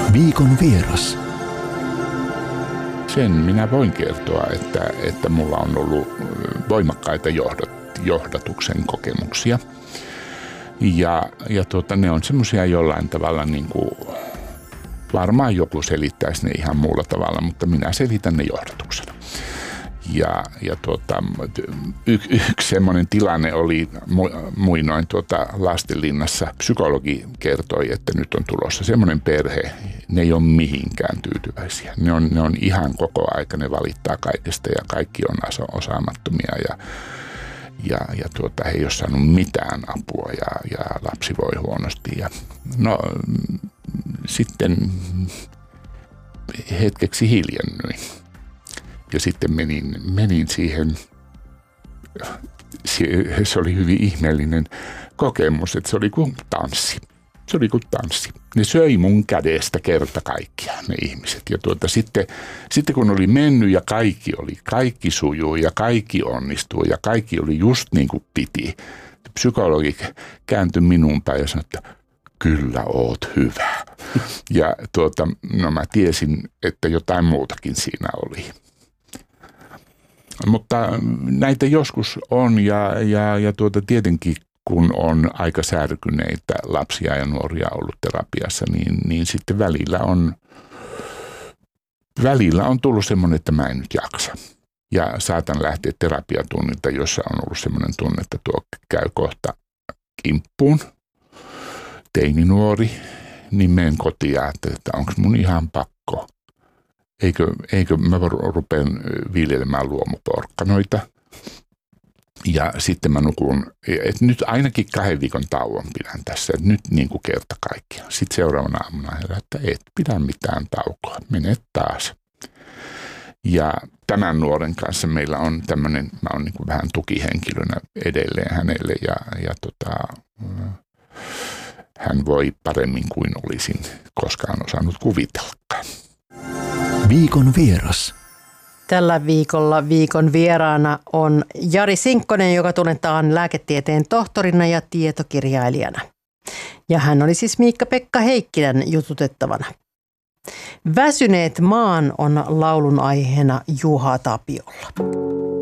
Viikon vieras. Sen minä voin kertoa, että mulla on ollut voimakkaita johdatuksen kokemuksia. Ja ne on semmoisia jollain tavalla, niin kuin, varmaan joku selittäisi ne ihan muulla tavalla, mutta minä selitän ne johdatuksena. Yksi semmoinen tilanne oli muinoin lastenlinnassa. Psykologi kertoi, että nyt on tulossa semmoinen perhe, ne ei ole mihinkään tyytyväisiä. Ne on ihan koko aika, ne valittaa kaikesta ja kaikki on osaamattomia ja he ei ole saanut mitään apua ja lapsi voi huonosti. Sitten hetkeksi hiljennyin. Ja sitten menin siihen, se oli hyvin ihmeellinen kokemus, että se oli kuin tanssi. Se oli kuin tanssi. Ne söi mun kädestä kerta kaikkiaan ne ihmiset. Ja sitten kun oli mennyt ja kaikki sujuu ja kaikki onnistuu ja kaikki oli just niin kuin piti. Psykologi kääntyi minun päin ja sanoi, että kyllä oot hyvä. Ja mä tiesin, että jotain muutakin siinä oli. Mutta näitä joskus on ja tietenkin kun on aika särkyneitä lapsia ja nuoria ollut terapiassa, niin sitten välillä on tullut semmoinen, että mä en nyt jaksa. Ja saatan lähteä terapiatunnilta, jossa on ollut semmoinen tunne, että tuo käy kohta kimppuun, teininuori, niin menen kotiin ja että onko mun ihan pakko. Eikö mä rupean viljelemään luomuporkkanoita. Ja sitten mä nukun, että nyt ainakin 2 viikon tauon pidän tässä, että nyt niin kuin kerta kaikkiaan. Sitten seuraavana aamuna herää, että et pidä mitään taukoa, mene taas. Ja tämän nuoren kanssa meillä on tämmöinen, mä oon niin kuin vähän tukihenkilönä edelleen hänelle hän voi paremmin kuin olisin koskaan osannut kuvitellakaan. Viikon vieras. Tällä viikolla viikon vieraana on Jari Sinkkonen, joka tunnetaan lääketieteen tohtorina ja tietokirjailijana. Ja hän oli siis Miikka-Pekka Heikkilän jututettavana. Väsyneet maan on laulun aiheena Juha Tapiolla.